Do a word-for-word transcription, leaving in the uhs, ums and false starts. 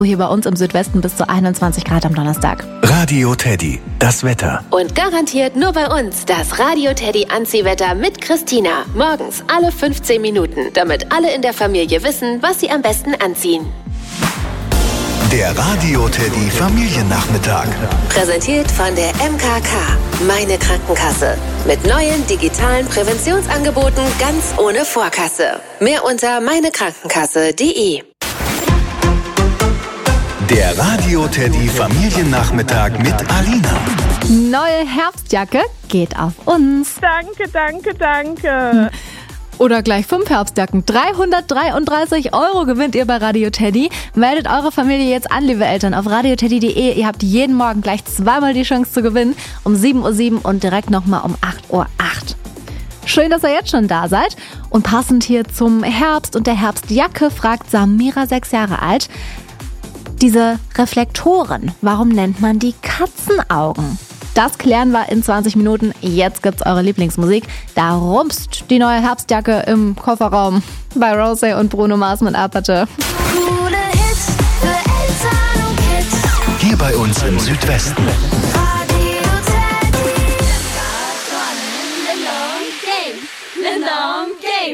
Hier bei uns im Südwesten bis zu einundzwanzig Grad am Donnerstag. Radio Teddy, das Wetter. Und garantiert nur bei uns das Radio Teddy Anziehwetter mit Christina. Morgens alle fünfzehn Minuten, damit alle in der Familie wissen, was sie am besten anziehen. Der Radio Teddy Familiennachmittag. Präsentiert von der M K K, meine Krankenkasse. Mit neuen digitalen Präventionsangeboten ganz ohne Vorkasse. Mehr unter meinekrankenkasse punkt de. Der Radio Teddy Familiennachmittag mit Alina. Neue Herbstjacke geht auf uns. Danke, danke, danke. Oder gleich fünf Herbstjacken. dreihundertdreiunddreißig Euro gewinnt ihr bei Radio Teddy. Meldet eure Familie jetzt an, liebe Eltern, auf radio teddy punkt de. Ihr habt jeden Morgen gleich zweimal die Chance zu gewinnen. Um sieben Uhr sieben und direkt nochmal um acht Uhr acht. Schön, dass ihr jetzt schon da seid. Und passend hier zum Herbst und der Herbstjacke fragt Samira, sechs Jahre alt, diese Reflektoren, warum nennt man die Katzenaugen? Das klären wir in zwanzig Minuten. Jetzt gibt's eure Lieblingsmusik. Da rumpst die neue Herbstjacke im Kofferraum bei Rosé und Bruno Mars mit Apate. Hier bei uns im Südwesten.